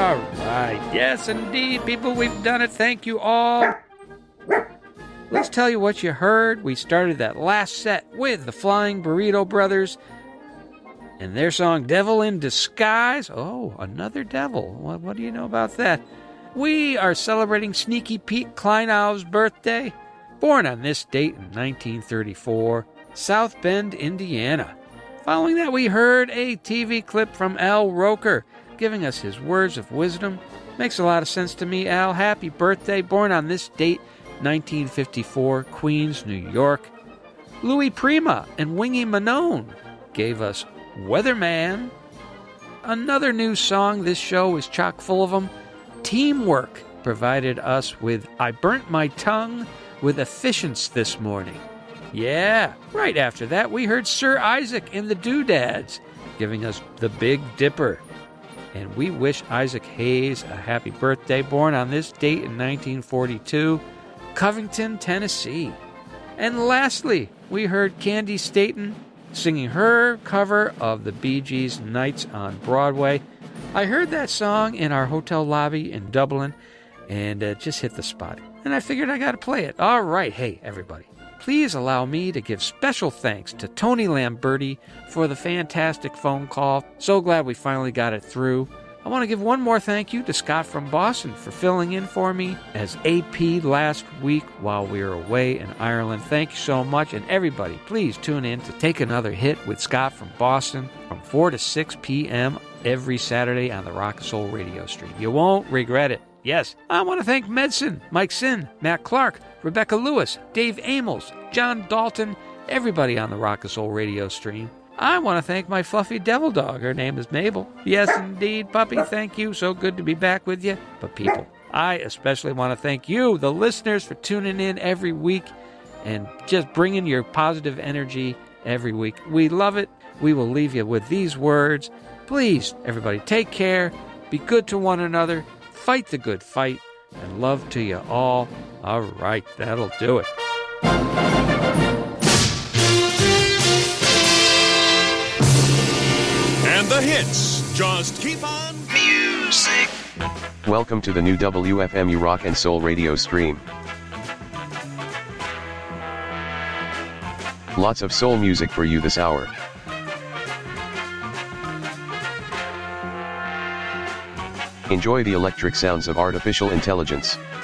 All right. Yes, indeed, people, we've done it. Thank you all. Let's tell you what you heard. We started that last set with the Flying Burrito Brothers and their song Devil in Disguise. Oh, another devil. What do you know about that? We are celebrating Sneaky Pete Kleinau's birthday. Born on this date in 1934, South Bend, Indiana. Following that, we heard a TV clip from Al Roker, giving us his words of wisdom. Makes a lot of sense to me, Al. Happy birthday. Born on this date, 1954, Queens, New York. Louis Prima and Wingy Manone gave us Weatherman. Another new song. This show is chock full of them. Teamwork provided us with I Burnt My Tongue with Efficiency This Morning. Yeah, right after that, we heard Sir Isaac and the Doodads giving us The Big Dipper. And we wish Isaac Hayes a happy birthday, born on this date in 1942, Covington, Tennessee. And lastly, we heard Candy Staton singing her cover of the Bee Gees' Nights on Broadway. I heard that song in our hotel lobby in Dublin, and it just hit the spot. And I figured I got to play it. All right, hey, everybody. Please allow me to give special thanks to Tony Lamberti for the fantastic phone call. So glad we finally got it through. I want to give one more thank you to Scott from Boston for filling in for me as AP last week while we were away in Ireland. Thank you so much. And everybody, please tune in to Take Another Hit with Scott from Boston from 4 to 6 p.m. every Saturday on the Rock and Soul radio stream. You won't regret it. Yes, I want to thank Medson, Mike Sin, Matt Clark, Rebecca Lewis, Dave Amos, John Dalton, everybody on the Rock and Soul radio stream. I want to thank my fluffy devil dog. Her name is Mabel. Yes, indeed, puppy, thank you. So good to be back with you. But people, I especially want to thank you, the listeners, for tuning in every week and just bringing your positive energy every week. We love it. We will leave you with these words. Please, everybody, take care. Be good to one another. Fight the good fight, and love to you all. All right, that'll do it. And the hits just keep on music. Welcome to the new WFMU Rock and Soul radio stream. Lots of soul music for you this hour. Enjoy the electric sounds of artificial intelligence.